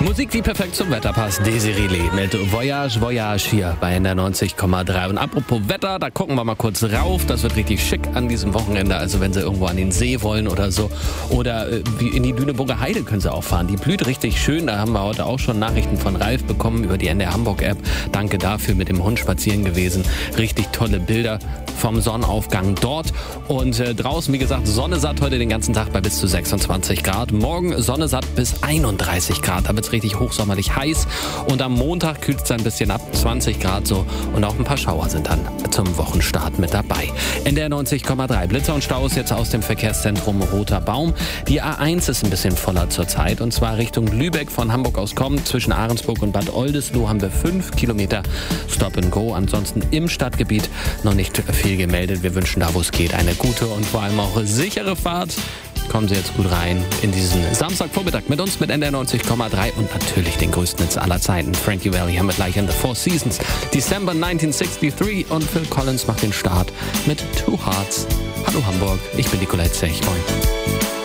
Musik, die perfekt zum Wetter passt. Desiree mit Voyage, Voyage hier bei NDR 90,3. Und apropos Wetter, da gucken wir mal kurz rauf. Das wird richtig schick an diesem Wochenende. Also wenn Sie irgendwo an den See wollen oder so. Oder in die Lüneburger Heide können Sie auch fahren. Die blüht richtig schön. Da haben wir heute auch schon Nachrichten von Ralf bekommen über die NDR Hamburg App. Danke dafür, mit dem Hund spazieren gewesen. Richtig tolle Bilder vom Sonnenaufgang dort. Und draußen, wie gesagt, Sonne satt heute den ganzen Tag bei bis zu 26 Grad. Morgen Sonne satt bis 31 Grad. Da wird es richtig hochsommerlich heiß. Und am Montag kühlt es dann ein bisschen ab, 20 Grad so. Und auch ein paar Schauer sind dann zum Wochenstart mit dabei. NDR 90,3. Blitzer und Staus jetzt aus dem Verkehrszentrum Roter Baum. Die A1 ist ein bisschen voller zurzeit. Und zwar Richtung Lübeck von Hamburg aus kommend. Zwischen Ahrensburg und Bad Oldesloe haben wir 5 Kilometer Stop and Go. Ansonsten im Stadtgebiet noch nicht viel gemeldet. Wir wünschen da, wo es geht, eine gute und vor allem auch sichere Fahrt. Kommen Sie jetzt gut rein in diesen Samstagvormittag mit uns, mit NDR 90,3 und natürlich den größten Hits aller Zeiten. Frankie Valli haben wir gleich in The Four Seasons. December 1963 und Phil Collins macht den Start mit Two Hearts. Hallo Hamburg, ich bin Nicolai Zech. Moin.